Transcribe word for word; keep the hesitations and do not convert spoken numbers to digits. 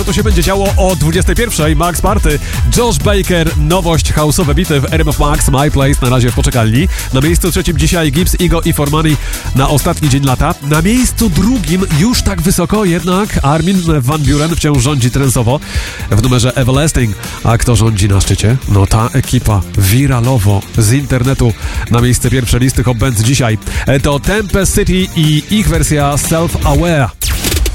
To się będzie działo o dwudziestej pierwszej. Max Party, Josh Baker, nowość house'owe bity w R M F Max, My Place na razie w poczekalni. Na miejscu trzecim dzisiaj Gibbs, Igo i Formani na ostatni dzień lata. Na miejscu drugim już tak wysoko jednak Armin van Buuren wciąż rządzi trensowo w numerze Everlasting. A kto rządzi na szczycie? No ta ekipa wiralowo z internetu na miejsce pierwsze listy Hot Bands dzisiaj. To Tempest City i ich wersja Self Aware.